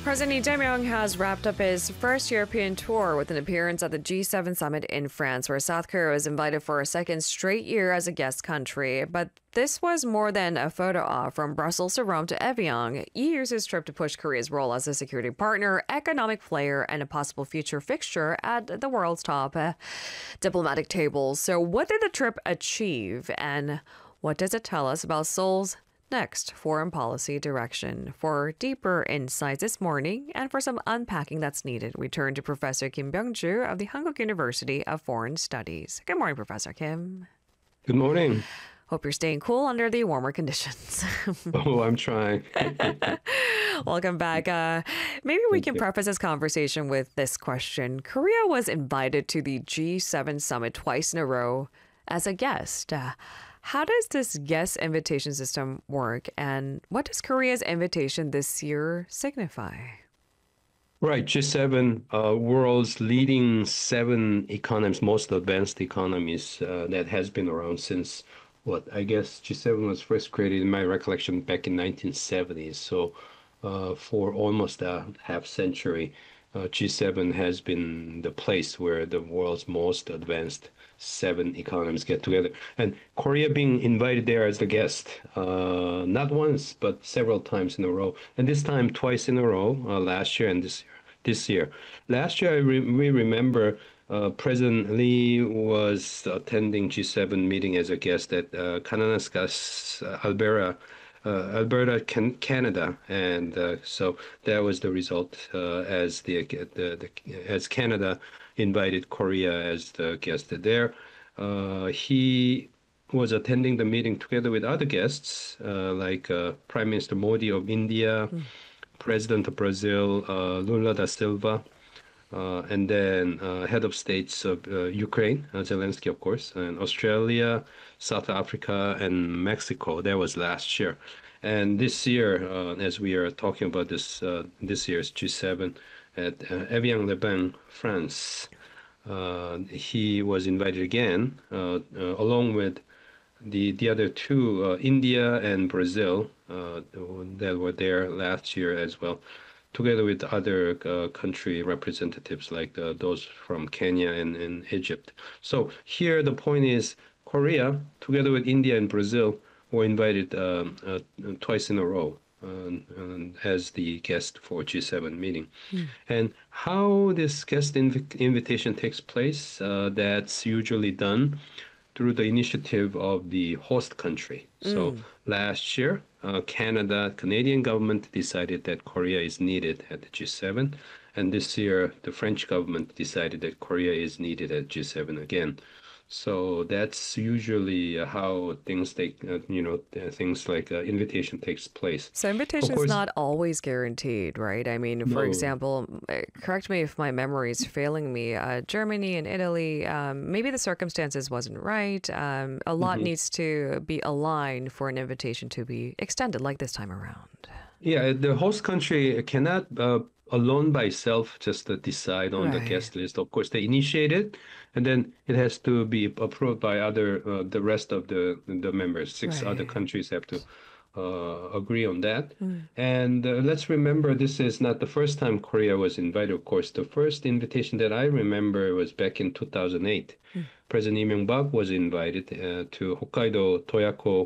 President Lee Jae-myung has wrapped up his first European tour with an appearance at the G7 summit in France, where South Korea was invited for a second straight year as a guest country. But this was more than a photo op. From Brussels to Rome to Evian, he used his trip to push Korea's role as a security partner, economic player, and a possible future fixture at the world's top diplomatic tables. So what did the trip achieve, and what does it tell us about Seoul's next foreign policy direction? For deeper insights this morning and for some unpacking that's needed, we turn to Professor Kim Byung-ju of the Hankuk University of Foreign Studies. Good morning, Professor Kim. Good morning. Hope you're staying cool under the warmer conditions. Oh, I'm trying. Welcome back. Maybe we can preface this conversation with this question. Korea was invited to the G7 summit twice in a row as a guest. How does this guest invitation system work, and what does Korea's invitation this year signify? Right, G7, world's leading 7 economies, most advanced economies that has been around since, I guess G7 was first created, in my recollection, back in 1970s. So for almost a half century, G7 has been the place where the world's most advanced 7 economies get together. And Korea being invited there as the guest, not once, but several times in a row. And this time, twice in a row, last year and this year. Last year, we remember President Lee was attending G7 meeting as a guest at Kananaskis, Alberta, Canada, and so that was the result as Canada invited Korea as the guest there. He was attending the meeting together with other guests like Prime Minister Modi of India, President of Brazil, Lula da Silva, and then head of states of Ukraine, Zelensky, of course, and Australia, South Africa, and Mexico. That was last year. And this year, as we are talking about this year's G7 at Evian-les-Bains, France, he was invited again, along with the other 2, India and Brazil, that were there last year as well, together with other country representatives like those from Kenya and Egypt. So here the point is Korea, together with India and Brazil, were invited twice in a row as the guest for G7 meeting. And how this guest invitation takes place, that's usually done through the initiative of the host country. So last year, Canadian government decided that Korea is needed at the G7. And this year, the French government decided that Korea is needed at G7 again. So that's usually how things take, things like invitation takes place. So invitation is not always guaranteed, right? I mean, for example, correct me if my memory is failing me, Germany and Italy, maybe the circumstances wasn't right. A lot needs to be aligned for an invitation to be extended like this time around. Yeah, the host country cannot alone by itself just decide on the guest list. Of course, they initiate it, and then it has to be approved by the rest of the members. 6 other countries have to agree on that. And let's remember, this is not the first time Korea was invited. Of course, the first invitation that I remember was back in 2008. President Lee Myung-bak was invited to Hokkaido Toyako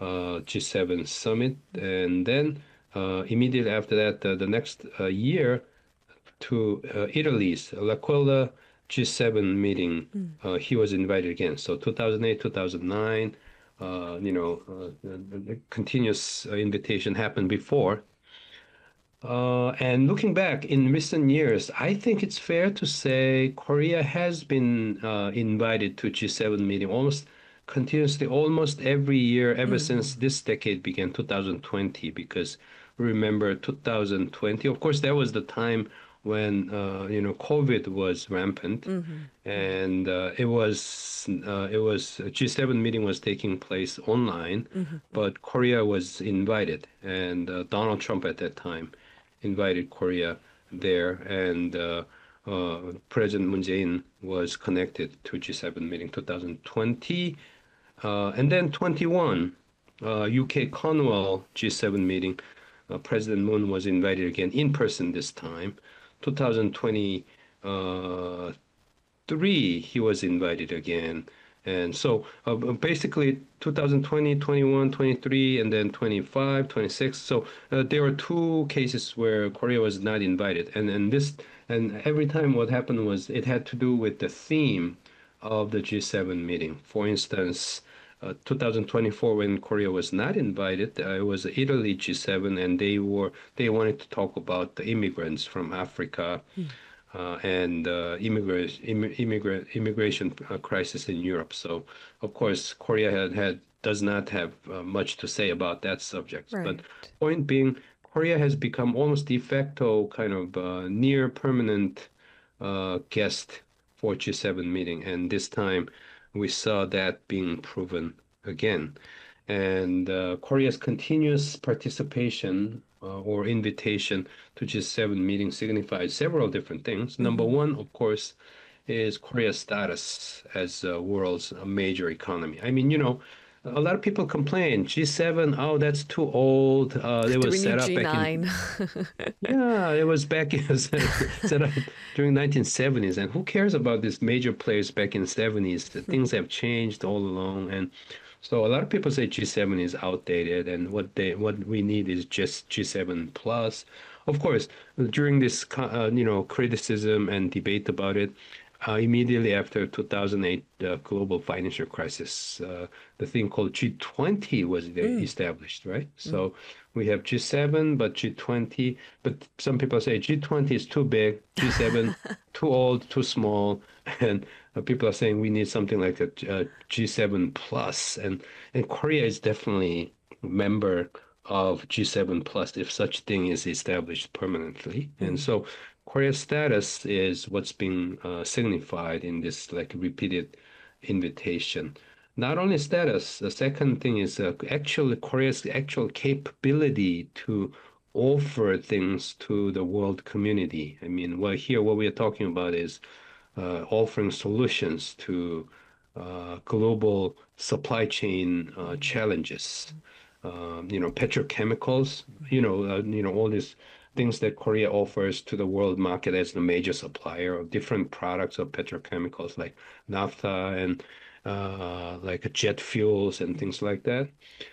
G7 summit, and then immediately after that, the next year, to Italy's L'Aquila G7 meeting, he was invited again. So 2008, 2009, continuous invitation happened before. And looking back in recent years, I think it's fair to say Korea has been invited to G7 meeting almost continuously, almost every year ever since this decade began, 2020, because remember 2020, of course, that was the time when COVID was rampant, and it was G7 meeting was taking place online, but Korea was invited, and Donald Trump at that time invited Korea there, and President Moon Jae-in was connected to G7 meeting 2020, and then 21 UK Cornwall G7 meeting. President Moon was invited again in person this time. 2023, he was invited again. And so basically 2020, 21, 23, and then 25, 26. So there were two cases where Korea was not invited. And every time what happened was it had to do with the theme of the G7 meeting. For instance, 2024 when Korea was not invited, it was Italy G7, and they wanted to talk about the immigrants from Africa and immigration crisis in Europe. So, of course, Korea does not have much to say about that subject. Right. But point being, Korea has become almost de facto kind of near permanent guest for G7 meeting, and this time we saw that being proven again. And Korea's continuous participation or invitation to G7 meeting signifies several different things. Number one, of course, is Korea's status as the world's major economy. I mean, a lot of people complain, G7, oh, that's too old. It Do we was set need up back in, G9? yeah, it was back in, set up during 1970s. And who cares about these major players back in 70s? The things have changed all along. And so a lot of people say G7 is outdated, and what we need is just G7 plus. Of course, during this criticism and debate about it, immediately after 2008 global financial crisis, the thing called G20 was established, right? So we have G7, but G20. But some people say G20 is too big, G7 too old, too small, and people are saying we need something like a G7 plus, and Korea is definitely a member of G7 plus if such thing is established permanently. And so Korea's status is what's being signified in this like repeated invitation. Not only status, the second thing is actually Korea's actual capability to offer things to the world community. I mean, well, here what we are talking about is offering solutions to global supply chain challenges. Petrochemicals, all these things that Korea offers to the world market as the major supplier of different products of petrochemicals like naphtha and like jet fuels and things like that.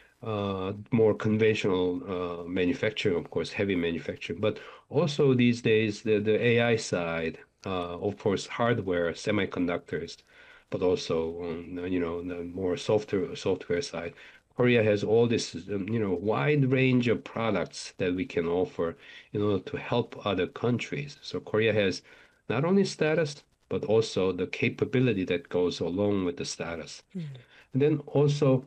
More conventional manufacturing, of course, heavy manufacturing, but also these days the AI side, of course, hardware, semiconductors, but also the more software side. Korea has all this wide range of products that we can offer in order to help other countries. So Korea has not only status but also the capability that goes along with the status. And then also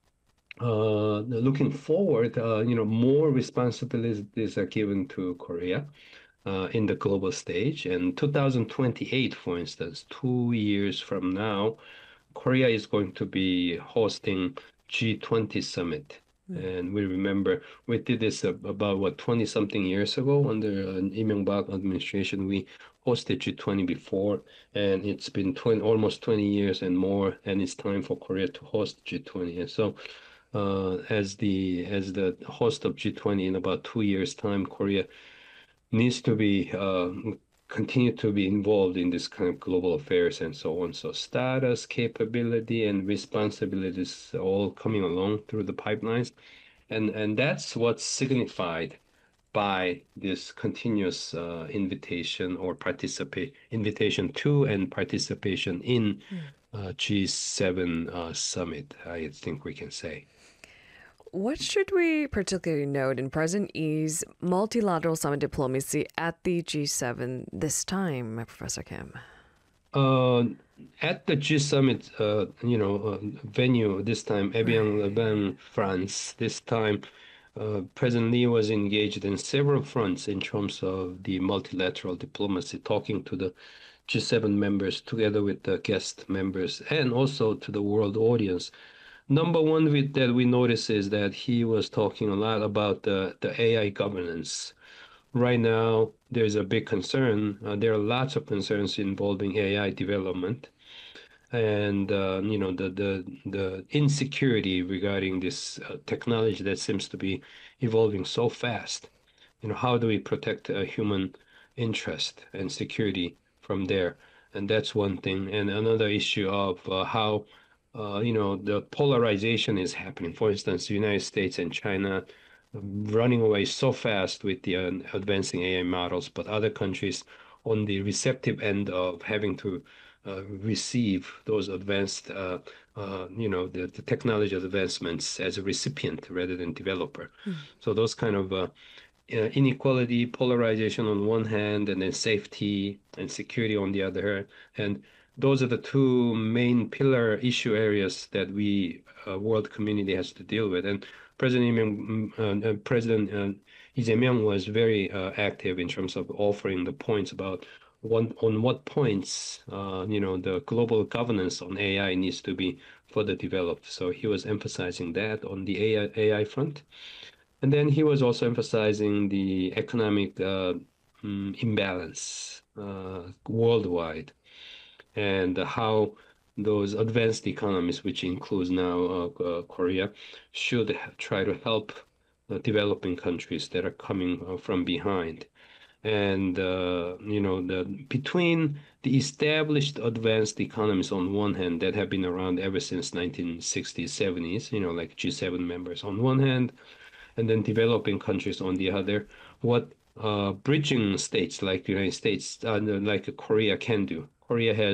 looking forward, more responsibilities are given to Korea in the global stage. And 2028, for instance, 2 years from now, Korea is going to be hosting G20 summit. And we remember we did this about what 20 something years ago under Lee Myung-bak administration. We hosted G20 before, and it's been almost 20 years and more, and it's time for Korea to host G20. And so as the host of G20 in about 2 years' time, Korea needs to be continue to be involved in this kind of global affairs and so on. So status, capability, and responsibilities are all coming along through the pipelines, and that's what's signified by this continuous invitation or invitation to and participation in G7 summit, I think we can say. What should we particularly note in President Lee's multilateral summit diplomacy at the G7 this time, Professor Kim? At the G Summit, venue this time, Evian-les-Bains, France. This time, President Lee was engaged in several fronts in terms of the multilateral diplomacy, talking to the G7 members together with the guest members and also to the world audience. Number one that we notice is that he was talking a lot about the AI governance. Right now, there's a big concern. There are lots of concerns involving AI development, and the insecurity regarding this technology that seems to be evolving so fast. How do we protect human interest and security from there? And that's one thing. And another issue of how, the polarization is happening. For instance, the United States and China running away so fast with the advancing AI models, but other countries on the receptive end of having to receive those advanced, the technology advancements as a recipient rather than developer. So those kind of inequality, polarization on one hand, and then safety and security on the other. And those are the two main pillar issue areas that we world community has to deal with. And President Lee Jae-myung was very active in terms of offering the points about on what points the global governance on AI needs to be further developed. So he was emphasizing that on the AI front. And then he was also emphasizing the economic imbalance worldwide and how those advanced economies, which includes now Korea, should try to help developing countries that are coming from behind. And between the established advanced economies on one hand that have been around ever since 1960s, 70s, like G7 members on one hand, and then developing countries on the other, what bridging states like the United States, like Korea can do. Korea has